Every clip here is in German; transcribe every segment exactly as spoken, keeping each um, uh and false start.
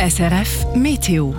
S R F Meteo.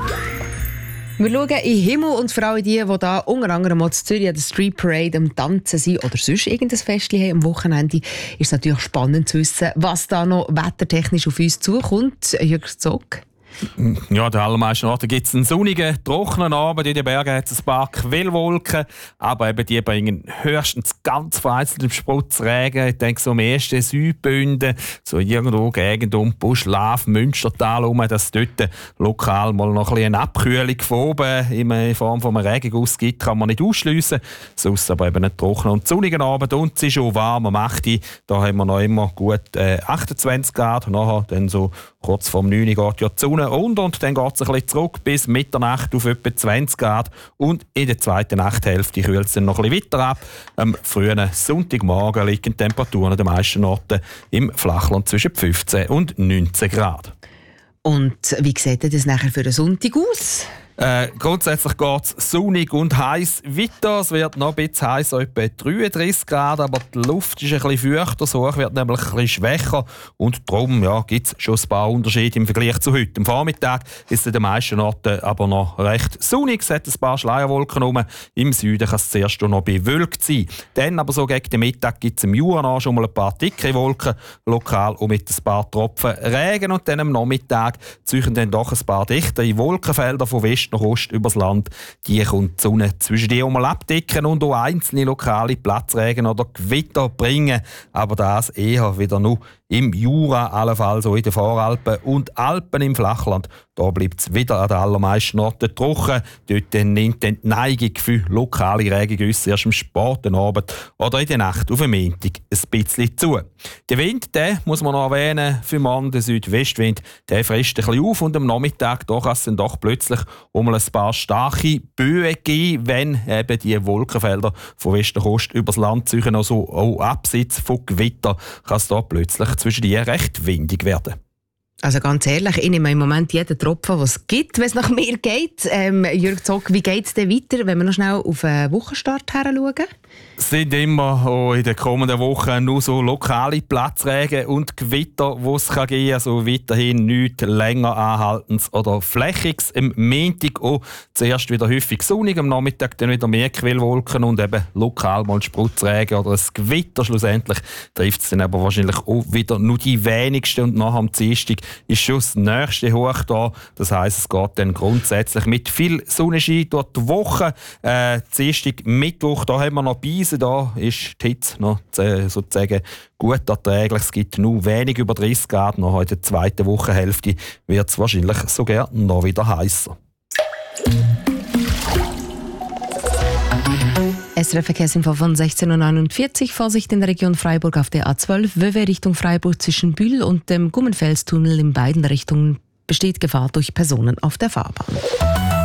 Wir schauen in den Himmel und für alle die, die da unter anderem mal in Zürich an der Street Parade am Tanzen sind oder sonst irgendein Festchen haben am Wochenende, ist es natürlich spannend zu wissen, was da noch wettertechnisch auf uns zukommt. Jürg Zog. Ja, an den allermeisten Orten gibt es einen sonnigen, trockenen Abend. In den Bergen hat es ein paar Quellwolken, aber eben die bringen höchstens ganz vereinzelt Spritzregen. Ich denke so am ersten Südbünden, so irgendwo Gegend um Buschlav, Münstertal herum, dass es dort lokal mal noch ein bisschen eine Abkühlung von oben in Form von einem Regenguss gibt, kann man nicht ausschliessen. Sonst aber eben einen trockenen und sonnigen Abend und es ist schon warm am acht Uhr. Da haben wir noch immer gut äh, achtundzwanzig Grad und nachher dann so kurz vor neun Uhr geht ja die Sonne und, und dann geht es ein bisschen zurück bis Mitternacht auf etwa zwanzig Grad und in der zweiten Nachthälfte kühlt es dann noch ein bisschen weiter ab. Am frühen Sonntagmorgen liegen die Temperaturen an den meisten Orten im Flachland zwischen fünfzehn und neunzehn Grad. Und wie sieht das nachher für den Sonntag aus? Äh, grundsätzlich geht es sonnig und heiß weiter. Es wird noch ein bisschen heißer, etwa dreiunddreißig Grad, aber die Luft ist ein bisschen feuchter, das Hoch wird nämlich ein bisschen schwächer und darum ja, gibt es schon ein paar Unterschiede im Vergleich zu heute. Am Vormittag ist es in den meisten Orten aber noch recht sonnig, es hat ein paar Schleierwolken rum. Im Süden kann es zuerst noch bewölkt sein. Dann aber so gegen den Mittag gibt es im Jura schon mal ein paar dicke Wolken, lokal und mit ein paar Tropfen Regen und dann am Nachmittag ziehen dann doch ein paar dichtere Wolkenfelder von West nach Ost übers Land. Die kommt die Sonne zwischen die mal abdecken und auch einzelne lokale Platzregen oder Gewitter bringen. Aber das eher wieder nur im Jura, allenfalls auch in den Voralpen und Alpen im Flachland. Da bleibt es wieder an den allermeisten Orten trocken. Dort nimmt die Neigung für lokale Regengüsse erst am späten Abend oder in der Nacht auf den Montag ein bisschen zu. Der Wind, den muss man noch erwähnen, für morgen der Südwestwind, der frisst ein bisschen auf und am Nachmittag da kann es dann doch plötzlich um ein paar starke Böen geben, wenn eben die Wolkenfelder von West nach Ost übers Land ziehen, also auch abseits von Gewitter, kann es da plötzlich zwischen die recht windig werden. Also ganz ehrlich, ich nehme im Moment jeden Tropfen, was es gibt, wenn es nach mir geht. Ähm, Jürg Zog, wie geht es denn weiter, wenn wir noch schnell auf den Wochenstart her schauen? Es sind immer auch in den kommenden Wochen nur so lokale Platzregen und Gewitter, die es geben kann. Also weiterhin nichts länger anhaltendes oder flächiges. Am Montag auch zuerst wieder häufig sonnig, am Nachmittag dann wieder mehr Quellwolken und eben lokal mal Spritzregen oder ein Gewitter. Schlussendlich trifft es dann aber wahrscheinlich auch wieder nur die wenigsten und nachher am Dienstag ist schon das nächste Hoch da. Das heisst, es geht dann grundsätzlich mit viel Sonnenschein durch die Woche. Äh, Dienstag, Mittwoch, da haben wir noch Beise, da ist die Hitze noch äh, sozusagen gut erträglich. Es gibt nur wenig über dreißig Grad. Noch in der zweiten Wochenhälfte wird es wahrscheinlich sogar noch wieder heißer. S R F-Verkehrsinfo von sechzehn Uhr neunundvierzig. Vorsicht in der Region Freiburg auf der A zwölf. Wöwe Richtung Freiburg zwischen Bühl und dem Gummenfelstunnel in beiden Richtungen besteht Gefahr durch Personen auf der Fahrbahn.